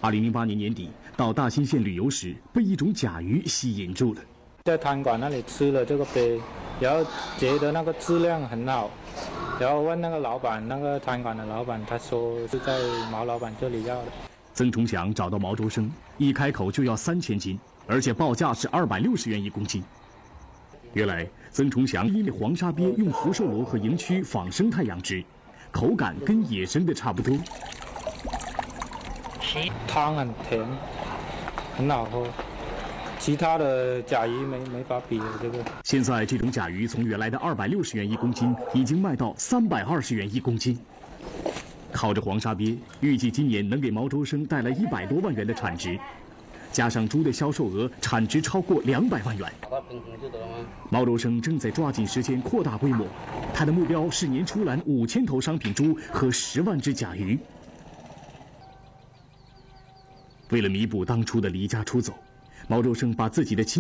2008年年底到大兴县旅游时，被一种甲鱼吸引住了。 在摊馆那里吃了这个鳖，然后觉得那个质量很好，然后问那个老板，那个摊馆的老板，他说是在毛老板这里要的。 曾崇祥找到毛周生，一开口就要3000斤，而且报价是260元1公斤。原来曾崇祥因为黄沙鳖用福寿螺和营区仿生态养殖，口感跟野生的差不多。 汤很甜，很好喝，其他的甲鱼没法比的这个。 现在这种甲鱼从原来的260元1公斤，已经卖到320元1公斤。靠着黄沙鳖，预计今年能给毛周生带来100多万元的产值，加上猪的销售额，产值超过200万元。毛周生正在抓紧时间扩大规模，他的目标是年出栏5000头商品猪和10万只甲鱼。为了弥补当初的离家出走，毛周生把自己的亲